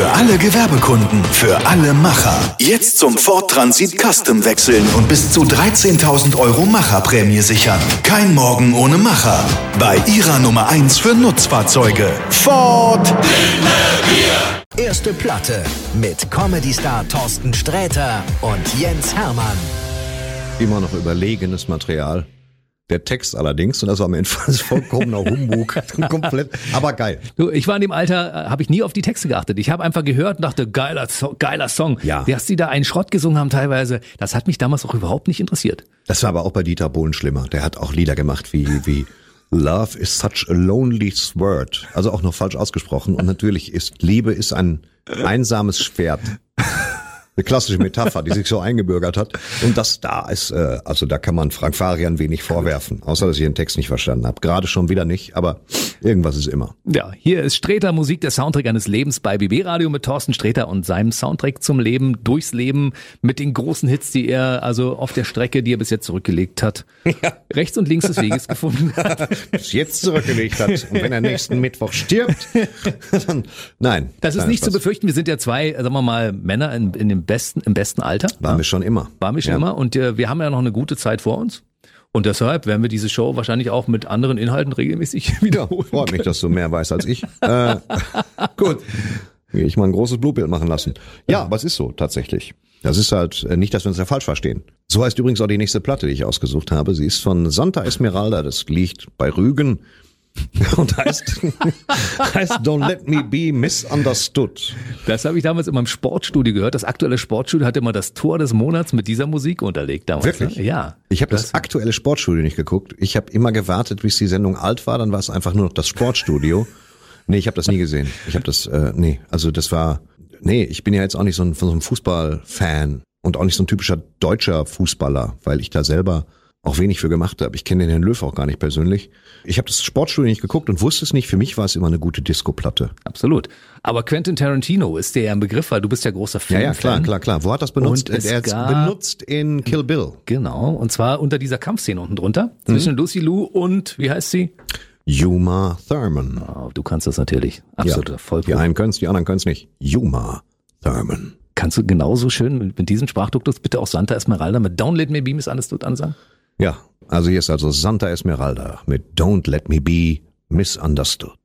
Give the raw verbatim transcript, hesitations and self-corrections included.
Für alle Gewerbekunden, für alle Macher. Jetzt zum Ford Transit Custom wechseln und bis zu dreizehntausend Euro Macherprämie sichern. Kein Morgen ohne Macher. Bei Ihrer Nummer eins für Nutzfahrzeuge. Ford Innevier. Erste Platte mit Comedy-Star Thorsten Sträter und Jens Hermann. Immer noch überlegenes Material. Der Text allerdings, und das war am Ende vollkommener Humbug, komplett, aber geil. Du, ich war in dem Alter, habe ich nie auf die Texte geachtet. Ich habe einfach gehört und dachte, geiler, so- geiler Song. Ja. Dass die da einen Schrott gesungen haben teilweise, das hat mich damals auch überhaupt nicht interessiert. Das war aber auch bei Dieter Bohlen schlimmer. Der hat auch Lieder gemacht wie, wie Love is such a lonely word. Also auch noch falsch ausgesprochen. Und natürlich ist Liebe ist ein einsames Schwert. Eine klassische Metapher, die sich so eingebürgert hat. Und das da ist, äh, also da kann man Frank Farian wenig vorwerfen. Außer, dass ich den Text nicht verstanden habe. Gerade schon wieder nicht, aber irgendwas ist immer. Ja, hier ist Sträter Musik, der Soundtrack eines Lebens bei B B Radio mit Thorsten Sträter und seinem Soundtrack zum Leben, durchs Leben, mit den großen Hits, die er also auf der Strecke, die er bis jetzt zurückgelegt hat, ja. rechts und links des Weges gefunden hat. Bis jetzt zurückgelegt hat. Und wenn er nächsten Mittwoch stirbt, dann, nein. Das ist nein, nicht Spaß. zu befürchten. Wir sind ja zwei, sagen wir mal, Männer in, in dem besten, im besten Alter. Waren wir schon immer. Waren wir schon Ja. immer. Und äh, wir haben ja noch eine gute Zeit vor uns. Und deshalb werden wir diese Show wahrscheinlich auch mit anderen Inhalten regelmäßig wiederholen. Freut mich, dass du mehr weißt als ich. Äh, gut. Will ich mal ein großes Blutbild machen lassen. Ja, aber es ist so, tatsächlich. Das ist halt äh, nicht, dass wir uns ja falsch verstehen. So heißt übrigens auch die nächste Platte, die ich ausgesucht habe. Sie ist von Santa Esmeralda. Das liegt bei Rügen. Und heißt, heißt Don't Let Me Be Misunderstood. Das habe ich damals in meinem Sportstudio gehört. Das aktuelle Sportstudio hatte immer das Tor des Monats mit dieser Musik unterlegt damals. Wirklich? Ne? Ja. Ich habe das, das aktuelle Sportstudio nicht geguckt. Ich habe immer gewartet, bis die Sendung alt war. Dann war es einfach nur noch das Sportstudio. Nee, ich habe das nie gesehen. Ich habe das, äh, nee, also das war, nee, ich bin ja jetzt auch nicht so ein, so ein Fußballfan und auch nicht so ein typischer deutscher Fußballer, weil ich da selber auch wenig für gemacht habe. Ich kenne den Herrn Löw auch gar nicht persönlich. Ich habe das Sportstudio nicht geguckt und wusste es nicht. Für mich war es immer eine gute Disco-Platte. Absolut. Aber Quentin Tarantino ist dir ja ein Begriff, weil du bist ja großer Fan. Ja, ja, klar, klar, klar. Wo hat das benutzt? Und es Er hat es gab- benutzt in Kill Bill. Genau. Und zwar unter dieser Kampfszene unten drunter. Zwischen Lucy Liu und, wie heißt sie? Uma Thurman. Oh, du kannst das natürlich. Absoluter Ja. Vollprofi. Die einen können es, die anderen können es nicht. Uma Thurman. Kannst du genauso schön mit, mit diesem Sprachduktus bitte auch Santa Esmeralda mit Don't Let Me Be Misunderstood ansagen? Ja, also hier ist also Santa Esmeralda mit Don't Let Me Be Misunderstood.